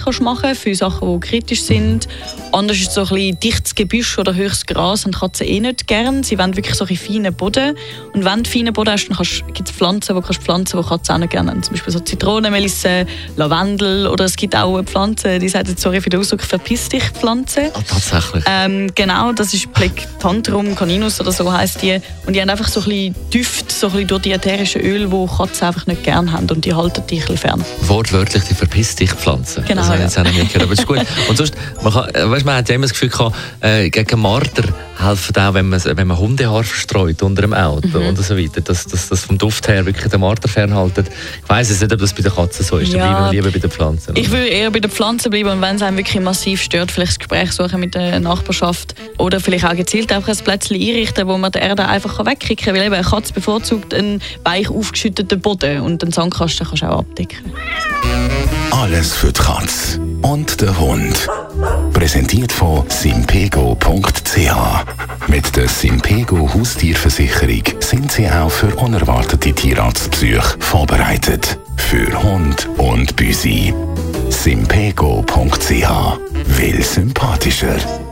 kannst machen für Sachen, die kritisch sind. Anders ist so ein bisschen dichtes Gebüsch oder höchstes Gras, haben Katzen nicht gern. Sie wollen wirklich so einen feinen Boden. Und wenn du feinen Boden hast, dann gibt es Pflanzen, die Katzen auch nicht gerne haben. Zum Beispiel so Zitronenmelisse, Lavendel, oder es gibt auch Pflanzen, die sagen, sorry für den Ausdruck, verpiss dich Pflanze. Tatsächlich? Genau, das ist Plectantrum caninus oder so heisst die. Und die haben einfach so ein bisschen Düfte, so ein bisschen durch die ätherischen Öle, die Katzen einfach nicht gerne haben, und die halten dich ein bisschen fern. Wortwörtlich die verpiss dich Pflanze. Genau, das habe ich jetzt auch nicht gehört, aber das ist gut. Und sonst, man hat ja immer das Gefühl gehabt, gegen Marder helfen auch, wenn man Hundehaar verstreut unter dem Auto und so weiter, dass das vom Duft her wirklich den Marder fernhalten. Ich weiss es nicht, ob das bei den Katzen so ist. Ja, bleiben wir lieber bei den Pflanzen. Oder? Ich würde eher bei den Pflanzen bleiben, und wenn es einem wirklich massiv stört, vielleicht das Gespräch suchen mit der Nachbarschaft oder vielleicht auch gezielt einfach ein Plätzchen einrichten, wo man die Erde einfach wegkicken kann. Weil eben eine Katze bevorzugt einen weich aufgeschütteten Boden, und den Sandkasten kannst du auch abdecken. Alles für die Katze und den Hund. Präsentiert von simpego.ch. Mit der Simpego Haustierversicherung sind Sie auch für unerwartete Tierarztbesuche vorbereitet. Für Hund und Büsi. Simpego.ch. Will sympathischer.